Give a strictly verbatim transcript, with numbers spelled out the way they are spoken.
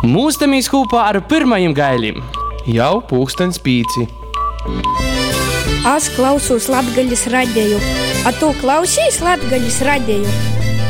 Mūstamies kopā ar pirmajiem gailim. Jau pūkstens pīci. Es klausos Latgaļas radiju. A tu klausīs Latgaļas radiju?